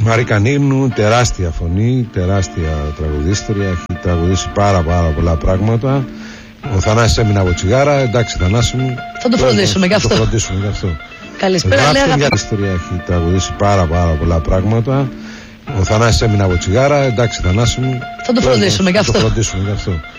Μαρίκα Νίγνου, τεράστια φωνή, τεράστια τραγουδίστρια, έχει τραγουδήσει πάρα πολλά πράγματα. Ο Θανάσης έμεινε από τσιγάρα, εντάξει Θανάση μου. Θα το φροντίσουμε γι' αυτό. Καλησπέρα, Λέγα. Η ιστορία έχει τραγουδήσει πάρα πολλά πράγματα. Ο Θανάσης έμεινε από τσιγάρα, εντάξει Θανάση μου. Θα το φροντίσουμε γι' αυτό.